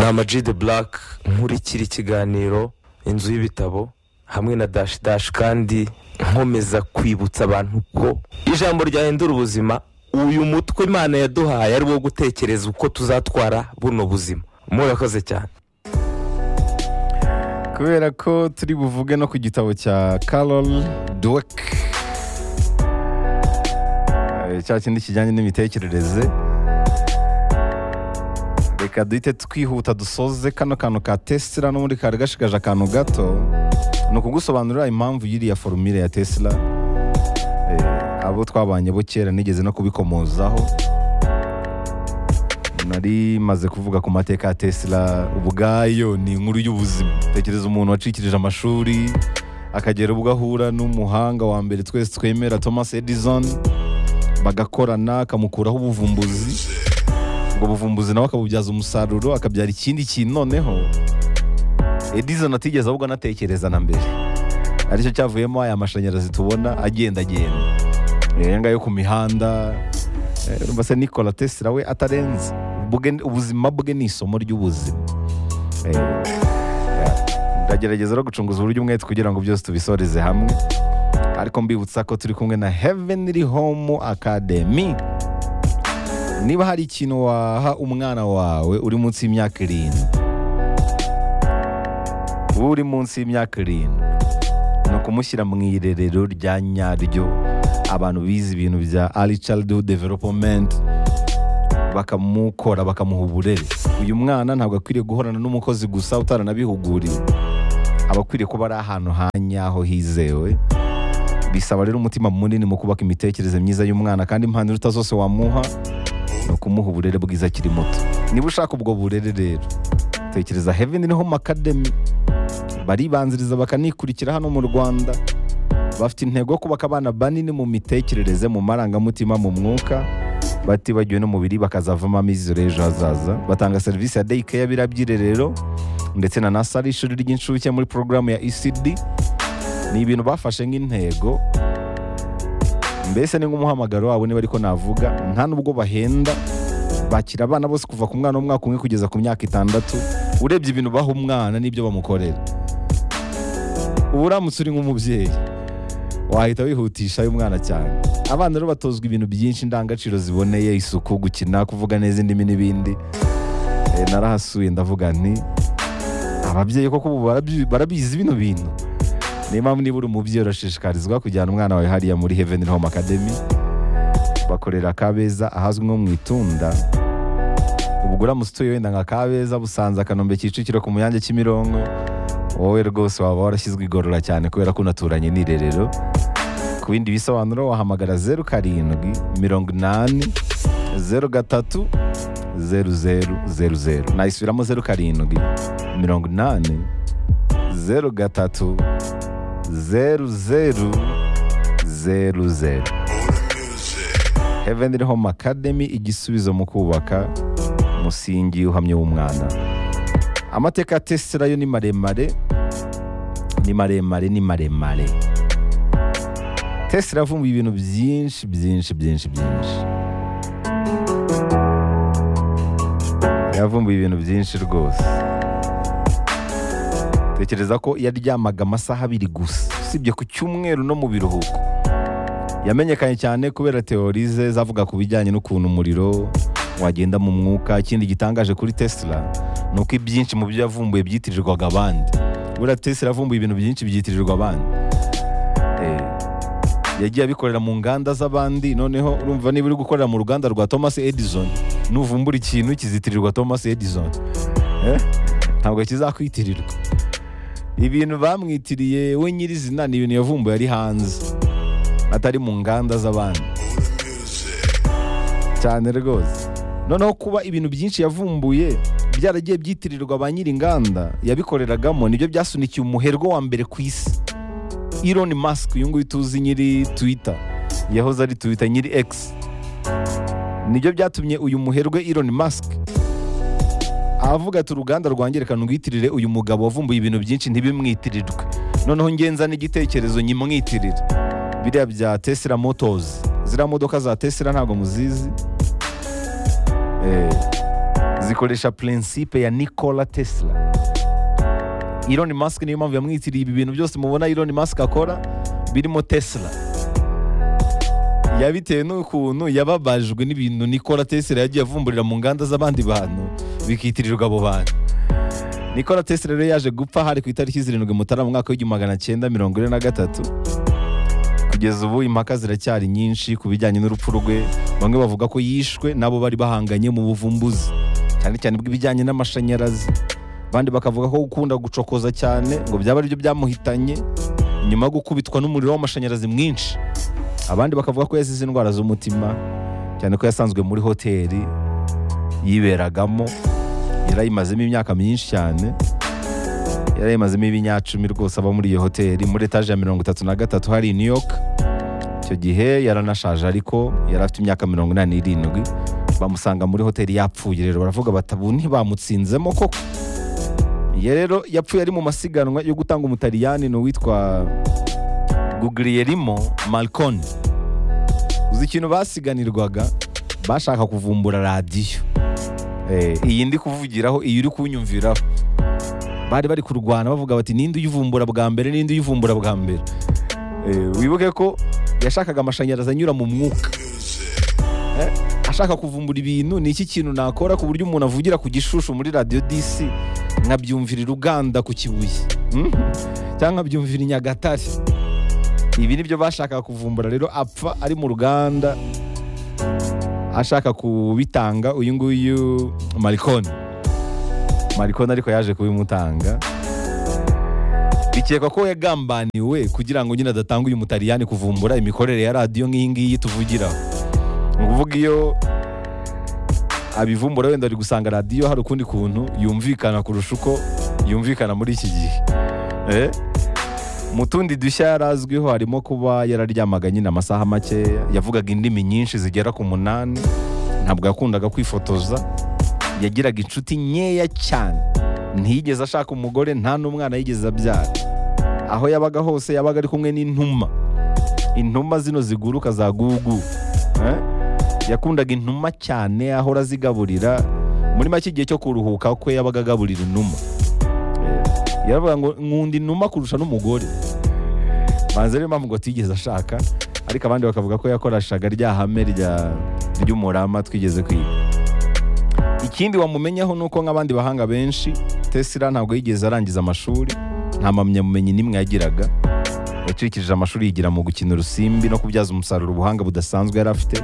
ni Ama-G The Black nkurikira ikiganiro inzu y'ibitabo hamwe na dash kandi nkomeza kwibutsa abantu ko ijambo ryahindura ubuzima. Uyu mutwe Imana yaduhaye ari wo gutekereza uko tuzatwara buno buzima. Murakoze cyane. Kubera ko turi buvuge no ku gitabo cya Carol Dweck, cya kindi kijyanye n'imitekerereze, reka duhite twihuta dusoze kano kantu ka Tesla n'ubundi kari gashigaje akantu gato. Ni ukugusobanurira impamvu y'iriya formule ya Tesla. Abo twabanye bo kera nigeze no kubikomozaho. Nari maze kuvuga ku mateka ya Tesla. Ubwayo ni inkuru y'ubuzima. Tekereza umuntu wacikirije amashuri akagera ubwo ahura n'umuhanga wa mbere twese twemera, Thomas Edison, bagakorana akamukuraho ubuvumbuzi. Ubwo buvumbuzi nawe akabubyaza umusaruro, akabyara ikindi kintu. Noneho Edison atigeze ahubwo anatekereza na mbere, aricyo cyavuyemo aya mashanyarazi tubona agenda yenga yo ku mihanda. Urumva se Nikola Tesla we atarenze. Ubuzima bwe ni isomo ry'ubuzima. Ndagerageza no gucunguza uburyo umwete kugira ngo byose tubisoreze hamwe, ariko mbibutsa ko turi kumwe na Heavenly Home Academy. Niba hari ikintu waha umwana wawe uri munsi y'imyaka 7, uri munsi y'imyaka 7, no kumushyira mu irerero rya nyaryo, abantu bize ibintu bya early childhood development, bakamukora bakamuha uburere. Uyu mwana ntabwo akwiriye guhorana n'umukozi gusa utaranabihuguriwe, aba akwiriye kuba ari ahantu hanyaho hizewe. Bisaba rero umutima munini mu kubaka imitekerereze myiza y'umwana, kandi impanuro utazose wamuha no kumuha uburere bwiza akiri muto. Niba ushaka ubwo burere rero, tekereza Heavenly Home Academy. Baribanziriza bakanikurikira hano mu Rwanda. Bafite intego yo kubaka abana banini mu mitekerereze, mu marangamutima, mu mwuka, batibagiwe n'umubiri, bakazavamo amizero ejo hazaza. Batanga serivisi ya day care, birabyirerero ndetse na nursery, ishuri ry'incuke muri programu ya ECD. Ni ibintu bafashe nk'intego, mbese ni nk'umuhamagaro wabo niba ariko navuga. Nta nubwo bahenda, bakira abana bose kuva ku mwana w'umwaka umwe kugeza ku myaka 6. Urebye ibintu baha umwana n'ibyo bamukorera, uburamutse uri nk'umubyeyi wahita wihutisha y'umwana cyane. Abana rero batozwa ibintu byinshi, indangagaciro ziboneye, isuku, gukina, kuvuga neza indimi n'ibindi. Narahasuye ndavuga nti ababyeyi koko ubu barabizi bino bintu. Niyo mpamvu niba uri umubyeyi urashishikarizwa kujyana umwana wawe hariya muri Heavenly Home Academy. Bakorera Kabeza, ahazwi nko mu Itunda. Ubwo uramutse utuye wenda nka Kabeza, Busanza, Kanombe, Kicukiro, ku Muyange, Kimironko, wowe rwose waba warashyizwe igorora cyane kubera ko unaturanye n'irerero. Ku bindi bisobanuro wahamagara 0780 03 0000. Nayisubiramo 0780 03 0000. Heavenly Home Academy, igisubizo mu kubaka umusingi uhamye w'umwana. Amateka ya Tesla yo ni maremare. Tesla yavumbuye ibintu byinshi. Yavumbuye ibintu byinshi rwose. Tekereza ko yaryamaga amasaha 2 gusa, usibye ku cyumweru no mu biruhuko. Yamenyekanye cyane kubera teorize zavuga ku bijyanye n'ukuntu umuriro wagenda mu mwuka. Ikindi gitangaje kuri Tesla ni uko ibyinshi mu byo yavumbuye byitirirwaga abandi. Buriya Tesla yavumbuye ibintu byinshi byitirirwa abandi. Yagiye abikorera mu nganda z'abandi. Noneho urumva niba uri gukorera mu ruganda rwa Thomas Edison, nuvumbura ikintu kizitirirwa Thomas Edison, ntabwo kizakwitirirwa. Ibintu bamwitiriye we nyirizina ni ibintu yavumbuye ari hanze, atari mu nganda z'abandi cyane rwose. Noneho kuba ibintu byinshi yavumbuye byaragiye byitirirwa ba nyiri inganda yabikoreragamo, nibyo byasunikiye umuherwe wa mbere ku isi, Elon Musk. Uyu nguyu tuzi nyiri Twitter, yahoze ari Twitter, nyiri X. Nibyo byatumye uyu muherwe Elon Musk avuga ati uruganda rwanjye reka rwitirire uyu mugabo wavumbuye ibintu byinshi ntibimwitirirwe. Noneho ngenza n'igitekerezo nyimwitirire. Biriya bya Tesla Motors, ziriya modoka za Tesla ntabwo muzizi. zikoresha principe ya Nikola Tesla. Elon Musk niyo mpamvu yamwitiriye ibi bintu byose mubona Elon Musk akora birimo Tesla. Yabitewe n'ukuntu yababajwe n'ibintu Nikola Tesla yagiye avumburira mu nganda z'abandi bantu bikitirirwa abo bantu. Nikola Tesla rero yaje gupfa hari ku itariki 7 Mutarama mu mwaka w'1943. Kugeza ubu impaka ziracyari nyinshi ku bijyanye n'urupfu rwe. Bamwe bavuga ko yishwe nabo bari bahanganye mu buvumbuzi cyane cyane bw'ibijyanye n'amashanyarazi. Abandi bakavuga ko gukunda gucokoza cyane ngo byaba ari byo byamuhitanye nyuma yo gukubitwa n'umuriro w'amashanyarazi mwinshi. Abandi bakavuga ko yazize indwara z'umutima cyane ko yasanzwe muri hoteli yiberagamo. Yarayimazemo imyaka myinshi cyane, yarayimazemo ibinyacumi rwose aba muri iyo hoteli muri etaje ya 33 hari New York. Icyo gihe yaranashaje ariko yari afite imyaka 87. Bamusanga muri hoteli yapfuye, rero baravuga batabu ntibamutsinzemo koko. Ye rero yapfuye ari mu masiganwa yo gutanga umutaliyani no witwa Guglielmo Marconi. Uzi ikintu basiganirwaga, bashaka kuvumbura radiyo. Iyi ndi kuvugiraho, iyi uri kunyumviraho. Bari kurwana bavuga bati ninde uyivumbura bwa mbere, ninde uyivumbura bwa mbere. Wibuke ko yashakaga amashanyarazi anyura mu mwuka. Ashaka kuvumbura ibintu, ni iki kintu nakora ku buryo umuntu avugira ku gishushu muri radio DC nkabyumvira Uganda ku Kibuye cyangwa byumvira Nyagatare. Ibi nibyo bashaka kuvumbura, rero apfa ari mu ruganda ashaka kubitanga. Uyu nguyu Marconi ariko yaje kubimutanga. Bikekwa ko yagambaniwe kugira ngo nyine adatanga uyu mutaliyani kuvumbura imikorere ya radio nk'iyi ngiyi tuvugiraho. Ukuvuga iyo abivumbura wenda ari gusanga radio hari ukundi kuntu yumvikana kurusha uko yumvikana muri iki gihe. Mu tundi dushya yarazwiho harimo kuba yararyamaga nyine amasaha make, yavugaga indimi nyinshi zigera ku 8, ntabwo yakundaga kwifotoza, yagiraga inshuti nkeya cyane, ntiyigeze ashaka umugore, nta n'umwana yigeze abyara. Aho yabaga hose yabaga ari kumwe n'intuma zino ziguruka za gugu. Yakundaga intuma cyane, ahora zigaburira. Muri make igihe cyo kuruhuka kwe yabaga agaburira inuma. Yaravuga ngo nkunda inuma kurusha n'umugore. Banze rero mpamvu ngo tigeze ashaka, ariko abandi bakavuga ko yakoreshaga rya hame ry'umurama twigeze kwiga. Ikindi wamumenyaho nuko nk'abandi bahanga benshi, Tesla ntabwo yigeze arangiza amashuri, nta mpamyabumenyi n'imwe yagiraga. Yacikirije amashuri yigira mu gukina urusimbi no kubyaza umusaruro ubuhanga budasanzwe yari afite.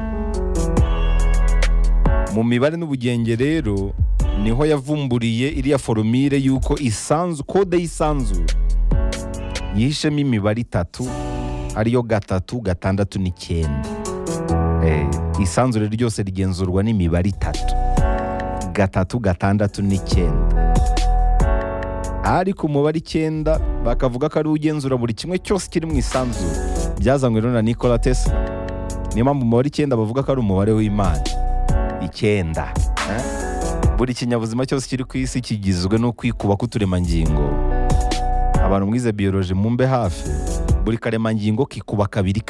Mu mibare n'ubugenge rero niho yavumburiye iriya formule yuko kode y'isanzure yihishemo imibare 3 ariyo 3, 6, n'9. Isanzure ryose rigenzurwa n'imibare 3, 3, 6, n'9. Ariko umubare 9 bakavuga ko ari ugenzura buri kimwe cyose kiri mu isanzure. Byazanywe rero na Nikola Tesla. Niyo mpamvu umubare 9 bavuga ko ari umubare w'Imana. 9. Buri kinyabuzima cyose kiri ku isi kigizwe no kwikuba k'uturemangingo. Abantu mwize biology mumbe hafi, buri karemangingo kikuba kabiri.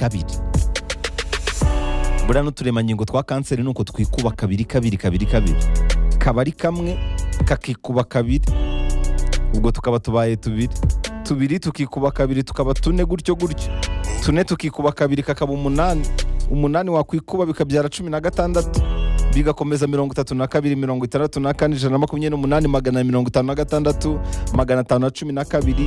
Buriya n'uturemangingo twa kanseri nuko twikuba kabiri. Kabari kamwe kakikuba kabiri, ubwo tukaba tubaye tubiri tukikuba kabiri tukaba 4 gutyo. 4 tukikuba kabiri kakaba 8. 8 wakwikuba bikabyara 16, bigakomeza 32, 64, 128, 856, 512,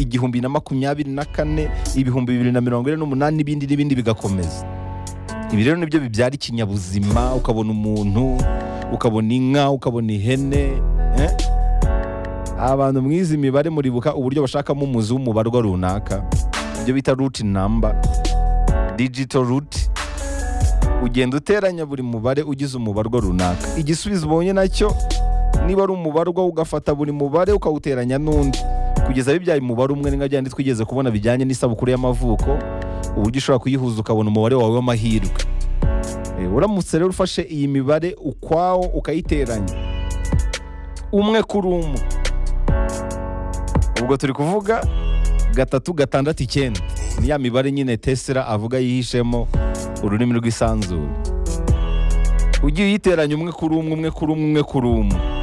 1024, 2048 n'ibindi bigakomeza. Ibi rero nibyo bibyara ikinyabuzima, ukabona umuntu, ukabona inka, ukabona ihene. Abantu mwize imibare muribuka uburyo bashakamo umuzi w'umubarwa runaka, ibyo bita root number, digital root. Ugenda uteranya buri mubare ugize umubarwa runaka. Igisubizo ubonye nacyo, niba ari umubarwa ugafata buri mubare ukawuteranya n'undi kugeza bibyaye umubare umwe. Ninga byandi twigeze kubona bijyanye n'isabukuru y'amavuko, uburyo ushobora kuyihuza ukabona umubare wawe w'amahirwe. Uramutse rero ufashe iyi mibare ukwawo ukayiteranya umwe kuri umwe, ubwo turi kuvuga 3, 6, 9. Ni ya mibare nyine Tesla avuga yihishemo ururimi rw'isanzure. Ugiye uyiteranya umwe kuri umwe,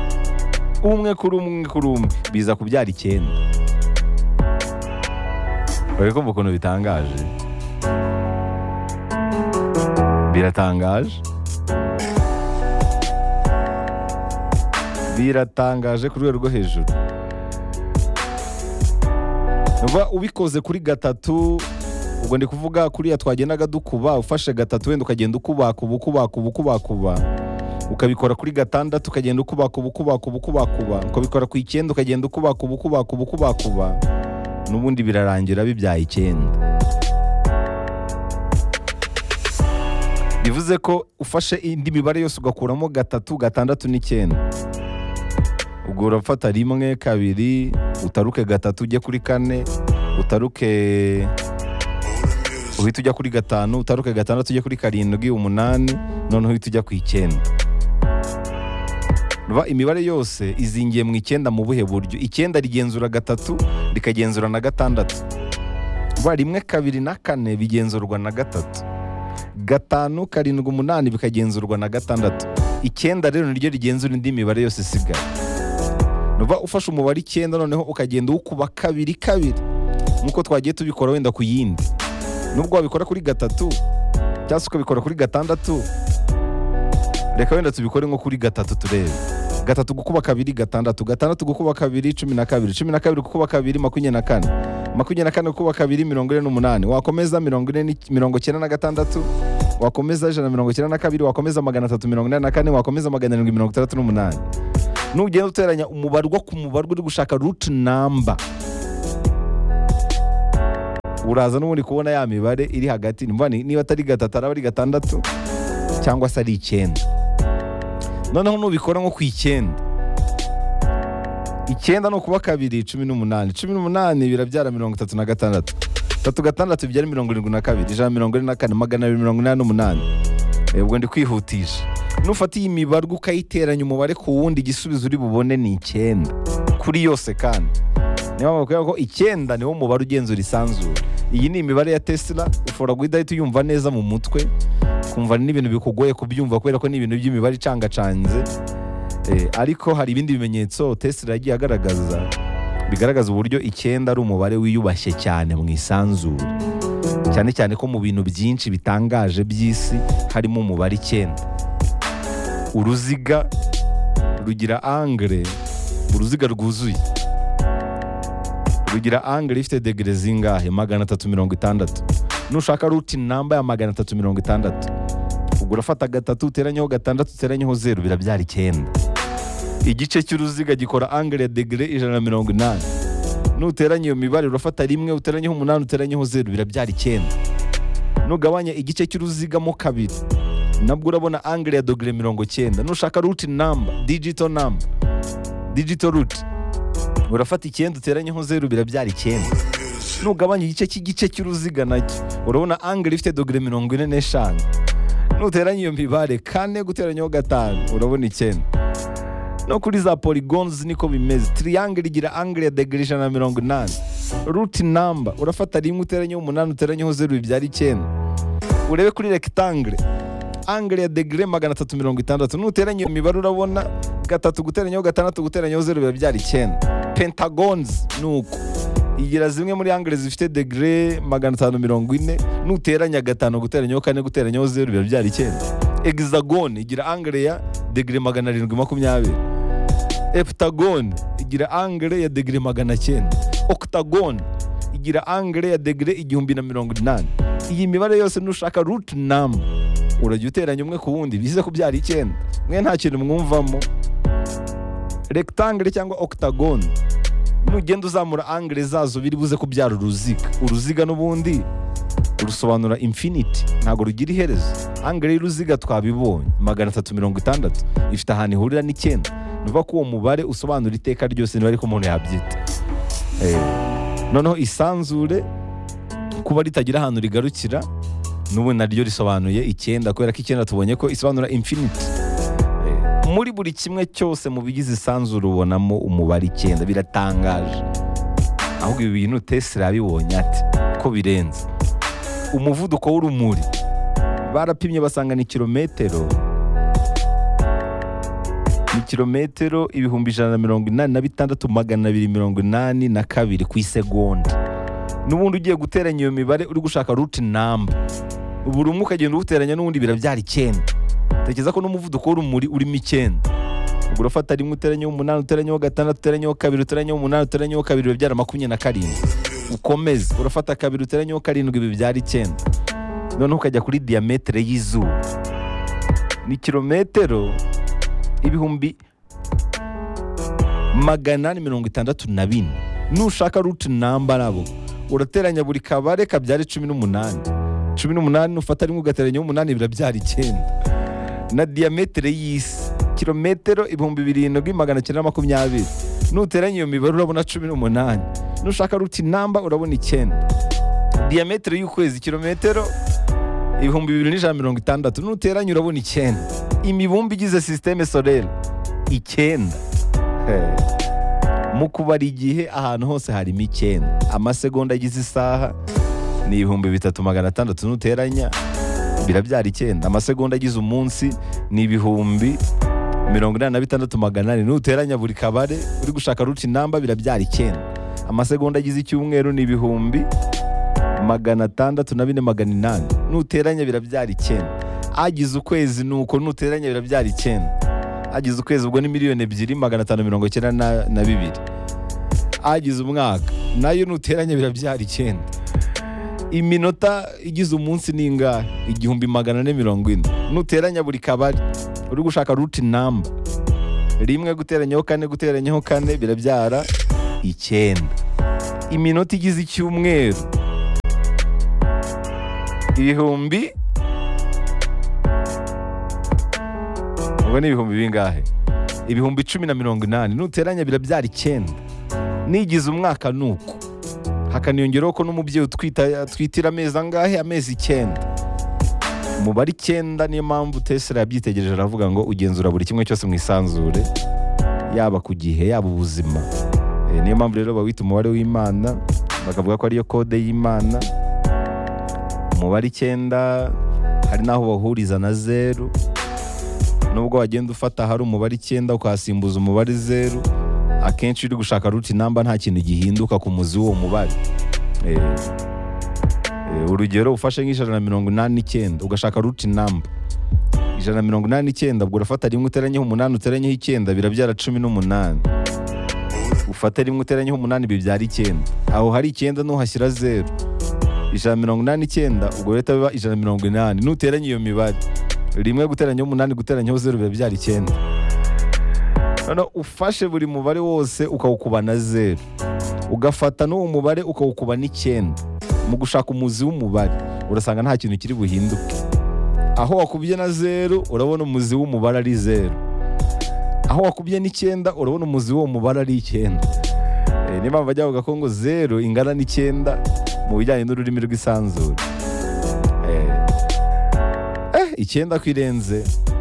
umwe kuri umwe biza kubyara 9. Uri kumva ukuntu bitangaje? Biratangaje. Biratangaje ku rwego rwo hejuru. Nuba ubikoze kuri 3, ubwo ndi kuvuga kuriya twagendaga dukuba, ufashe 3 wenda ukagenda ukubakuba ukabikora kuri 6 ukagenda ukubakuba ukabikora ku 9 ukagenda ukubakuba n'ubundi birarangira bibyaye 9. bivuze ko ufashe indi mibare yose ugakuramo 3, 6 n'9. ubwo urafata 1, 2 utaruke 3 ujye kuri 4 utaruke uhita ujya kuri 5 utaruke 6 ujye kuri 7 8 noneho uhita ujya ku 9. Nuba imibare yose izingiye mu 9 mu buhe buryo? 9 rigenzura 3 rikagenzura na 6. Nuba 1, 2 na 4 bigenzurwa na 3. 5, 7, 8 bikagenzurwa na 6. 9 rero niryo rigenzura indi mibare yose isigaye. Nuba ufashe umubare 9 noneho ukagenda ukuba 2 nkuko twagiye tubikora wenda ku yindi. Nubwo wabikora kuri 3 cyangwa se ukabikora kuri 6, reka wenda tubikore nko kuri 3 turebe. 3 gukuba 2 6, 6 gukuba 2 12, 12 gukuba 2 24, 24 gukuba 2 48, wakomeza 96, wakomeza 192, wakomeza 384, wakomeza 768. Nugenda uteranya umubarwa ku mubarwa uri gushaka root number, uraza n'ubundi kubona ya mibare iri hagati. Niba atari 3 araba ari 6 cyangwa se ari 9. Noneho nubikora nko ku 9, 9 no kuba 2 18, 18 birabyara 36, 3 bibyara 72, 144, 288. Ubwo ndi kwihutisha. Nufata iyi mibare ukayiteranya umubare ku wundi, igisubizo uri bubone ni 9 kuri yose. Kandi niba bakubwira ko 9 niwo mubare ugenzura isanzure. Iyi ni imibare ya Tesla, ushobora guhita uyumva neza mu mutwe, kumva n'ibintu bikugoye kubyumva kubera ko ni ibintu by'imibare icangacanze. Ariko hari ibindi bimenyetso Tesla yagiye agaragaza bigaragaza uburyo 9 ari umubare wiyubashye cyane mu isanzure, cyane cyane ko mu bintu byinshi bitangaje by'isi harimo umubare 9. Uruziga rugira angle, uruziga rwuzuye rugira angle ifite degre zingahe? 360. Nushaka root number ya 360, ubwo urafata 3 uteranyeho 6 uteranyeho 0 birabyara 9. Igice cy'uruziga gikora angle ya degre 180. Nuteranya iyo mibare urafata 1 uteranyeho 8 uteranyeho 0 birabyara 9. Nugabanya igice cy'uruziga mo 2 nabwo urabona angle ya degre 90. Nushaka root number, digital root, urafata 9 uteranyeho 0 birabyara 9. Nugabanya igice cy'uruziga nacyo urabona angle ifite degre 45. Nuteranya iyo mibare 4 guteranyaho 5 urabona 9. No kuri za polygons niko bimeze. Triangle igira angle ya degre 180. Root number urafata 1 uteranyeho 8 uteranyeho 0 bibyara 9. Urebe kuri rectangle, angle ya degre 360. Nuteranya iyo mibare urabona 3 guteranyaho 6 guteranyaho 0 bibyara 9. Pentagons nuko igira zimwe muri angle zifite degre 540. Nuteranya 5 guteranyaho 4 guteranyaho 0 bibyara 9. Hexagon igira angle ya degre 720. Heptagon igira angle ya degre 900. Octagon igira angle ya degre 1080. Iyi mibare yose nushaka root number urajya uteranya umwe ku wundi bize kubyara 9. Mwe nta kintu mwumvamo. Rectangle cyangwa octagon nugenda uzamura angle zazo biri buze kubyara uruziga n'ubundi urusobanura infinity, ntago rugira iherezo. Angle y'uruziga twabibonye 360 ifite ahantu ihurira n'9. Nuva ko uwo mubare usobanura iteka ryose niba ariko umuntu yabyita. Noneho isanzure kuba ritagira ahantu rigarukira n'ubu naryo risobanuye 9 kubera ko 9 tubonye ko isobanura infinity. Muri buri kimwe cyose mu bigize isanzure ubonamo umubare 9. Biratangaje. Ahubwo ibi bintu Tesla yabibonye ati ko birenze. Umuvuduko w'urumuri barapimye basanga ni kilometero ni kilometero 186,282 ku isegonda. N'ubundi ugiye guteranya iyo mibare uri gushaka root number, buri umwe ukagenda uwuteranya n'ubundi birabyara 9. Tekereza ko n'umuvuduko w'urumuri urimo 9. Ubwo urafata rimwe uteranyeho 8, uteranyeho 6, uteranyeho 2, uteranyeho 8, uteranyeho 2 bibyara 27. Ukomeze urafata 2 uteranyeho 7 bibyara 9. Noneho ukajya kuri diametere y'izuba, ni kilometero 864. Nushaka root number nabo urateranya buri kabare kabyara 18 nufata rimwe ugateranyaho 8 birabyara 9. Na diametere y'isi kilometero 2720. Nuteranya iyo mibare urabona 18. Nushaka root number urabona 9. Diametere y'ukwezi kilometero 2160. Nuteranya urabona 9. Imibumbe igize systeme solaire 9. Mu kubara igihe ahantu hose harimo 9. Amasegonda agize isaha ni 3600. Nuteranya birabyara 9. Amasegonda agize umunsi ni 86,800. Nuteranya buri kabare uri gushaka root number birabyara 9. Amasegonda agize icyumweru ni 604,800. Nuteranya birabyara 9. Agize ukwezi nuko nuteranya birabyara 9. Agize ukwezi ubwo ni 2,592,000. Agize umwaka nayo nuteranya birabyara 9. Iminota igize umunsi ni ingahe? 1440. Nuteranya buri kabari uri gushaka root number, rimwe guteranyaho 4 guteranyaho 4 birabyara 9. Iminota igize icyumweru ibihumbi, ubwo ni ibihumbi bingahe? 10,080. Nuteranya birabyara 9. Nigize umwaka nuko hakaniyongeraho ko n'umubyeyi utwitira amezi angahe? Amezi 9. Umubare 9 niyo mpamvu Tesla yabyitegereje aravuga ngo ugenzura buri kimwe cyose mu isanzure, yaba ku gihe yaba ubuzima. Niyo mpamvu rero bawita umubare w'Imana, bakavuga ko ariyo kode y'Imana. Umubare 9 hari naho bahuriza na 0. Nubwo wagenda ufata hari umubare 9 ukasimbuza umubare 0, akenshi uri gushaka root number nta kintu gihinduka ku muzi w'uwo mubare. Urugero ufashe nk'I189 ugashaka root number 189, ubwo urafata rimwe uteranyeho 8 uteranyeho 9 birabyara 18. Ufata rimwe uteranyeho 8 bibyara 9. Aho hari 9 nuhashyira 0. 189 ubwo leta biba 180. Nuteranya iyo mibare rimwe guteranyaho 8 guteranyaho 0 birabyara 9. Noneho ufashe buri mubare wose ukawukuba na 0, ugafata n'uwo mubare ukawukuba n'9. Mu gushaka umuzi w'umubare urasanga nta kintu kiri buhinduke. Aho wakubye na 0 urabona umuzi w'umubare ari 0. Aho wakubye n'9 urabona umuzi w'uwo mubare ari 9. Niyo mpamvu bajya bavuga ko ngo 0 ingana n'9 mu bijyanye n'ururimi rw'isanzure. 9 kwirenze,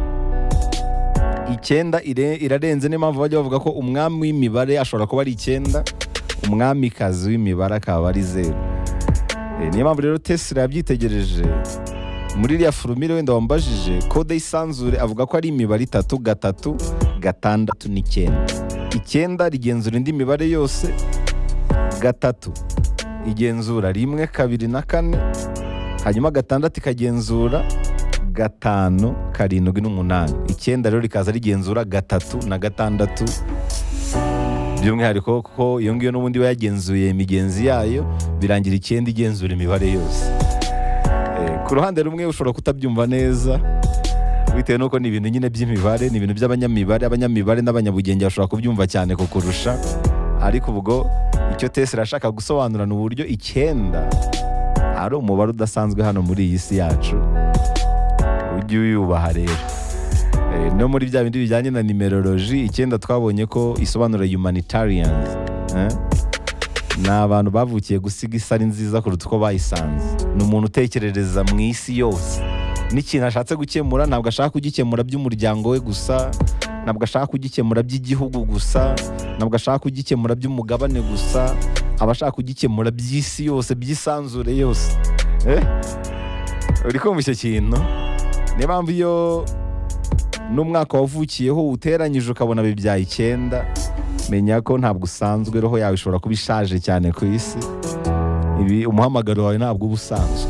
9 irarenze. Niyo mpamvu bajya bavuga ko umwami w'imibare ashobora kuba ari 9, umwamikazi w'imibare akaba ari 0. Niyo mpamvu rero Tesla yabyitegereje muri iriya formule wenda wambajije, kode y'isanzure avuga ko ari imibare 3, 3, 6 n'9. 9 rigenzura indi mibare yose, 3 igenzura 1, 2 na 4, hanyuma 6 ikagenzura 5, 7 n'8. 9 rero rikaza rigenzura 3 na 6. By'umwihariko ko iyo ngiyo n'ubundi bayagenzuye imigenzi yayo birangira 9 igenzura imibare yose. Ku ruhande rumwe ushobora kutabyumva neza bitewe nuko ni ibintu nyine by'imibare, ni ibintu by'abanyamibare. Abanyamibare n'abanyabugenge bashobora kubyumva cyane kukurusha, ariko ubwo icyo Tesla ashaka gusobanura ni uburyo 9 ari umubare udasanzwe hano muri iyi si yacu. Ujye uyubaha rero. No muri bya bindi bijyanye na numerology, 9 twabonye ko isobanura humanitarians. Ni abantu bavukiye gusiga isari nziza kuruta uko bayisanze. Ni umuntu utekerereza mu isi yose. N'ikintu ashatse gukemura ntabwo ashaka kugikemura by'umuryango we gusa, ntabwo ashaka kugikemura by'igihugu gusa, ntabwo ashaka kugikemura by'umugabane gusa, aba ashaka kugikemura by'isi yose, by'isanzure yose. Uri kumva icyo kintu? Niyo mpamvu iyo n'umwaka wavukiyeho uteranyije ukabona bibyaye 9, menya ko ntabwo usanzwe, roho yawe ishobora kuba ishaje cyane ku isi. Ibi umuhamagaro wawe ntabwo uba usanzwe.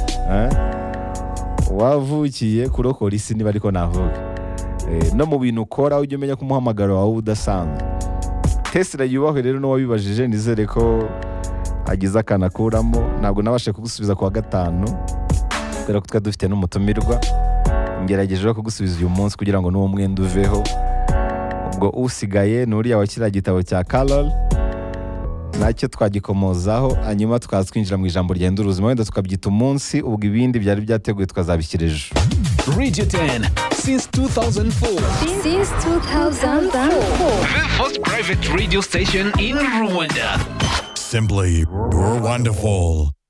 Wavukiye kurokora isi niba ariko navuga. No mu bintu ukora ujye umenya ko umuhamagaro wawe udasanzwe. Tesla yubahwe rero n'uwabibajije, nizere ko agize akanakuramo. Ntabwo nabashe kugusubiza ku wa gatanu kubera ko twari dufite n'umutumirwa. Ngerageje kugusubiza uyu munsi kugira ngo n'uwo mwenda uveho. Ubwo usigaye ni uriya wa kiriya gitabo cya Carol, nacyo twagikomozaho, hanyuma tukaza twinjira mu ijambo ryahindura ubuzima, wenda tukabyita umunsi, ubwo ibindi byari byateguye tukazabishyira ejo. Radio 10 since 2004. Since 2004. The first private radio station in Rwanda. Simply, you're wonderful.